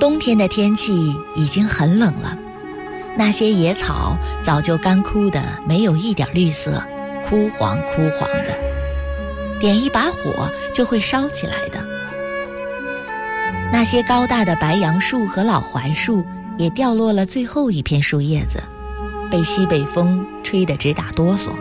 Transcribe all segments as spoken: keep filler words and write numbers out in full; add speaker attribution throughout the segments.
Speaker 1: 冬天的天气已经很冷了，那些野草早就干枯的没有一点绿色，枯黄枯黄的，点一把火就会烧起来的。那些高大的白杨树和老槐树也掉落了最后一片树叶子，被西北风吹得直打哆嗦。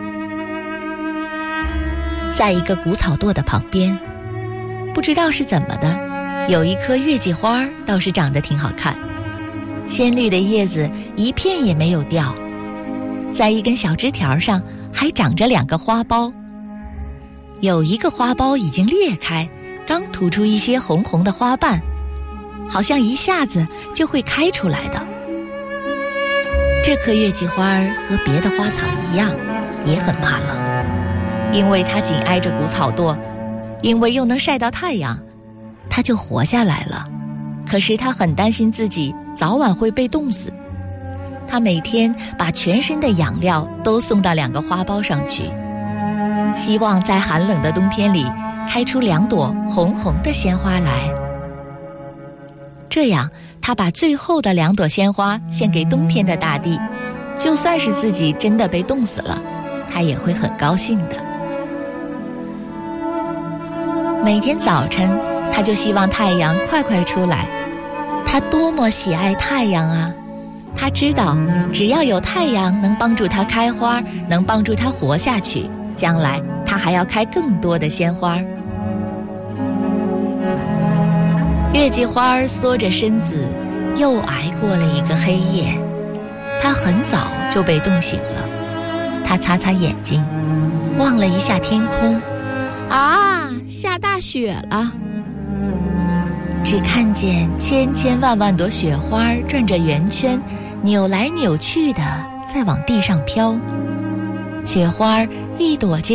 Speaker 1: 在一个谷草垛的旁边，不知道是怎么的，有一棵月季花倒是长得挺好看，鲜绿的叶子一片也没有掉，在一根小枝条上还长着两个花苞，有一个花苞已经裂开，刚吐出一些红红的花瓣，好像一下子就会开出来的。这棵月季花和别的花草一样，也很怕冷，因为它紧挨着谷草垛，因为又能晒到太阳，它就活下来了。可是它很担心自己早晚会被冻死，它每天把全身的养料都送到两个花苞上去，希望在寒冷的冬天里开出两朵红红的鲜花来。这样他把最后的两朵鲜花献给冬天的大地，就算是自己真的被冻死了，他也会很高兴的。每天早晨他就希望太阳快快出来，他多么喜爱太阳啊！他知道只要有太阳能帮助他开花，能帮助他活下去，将来他还要开更多的鲜花。月季花缩着身子又挨过了一个黑夜，它很早就被冻醒了。它擦擦眼睛，望了一下天空，啊，下大雪了。只看见千千万万朵雪花转着圆圈，扭来扭去的在往地上飘，雪花一朵接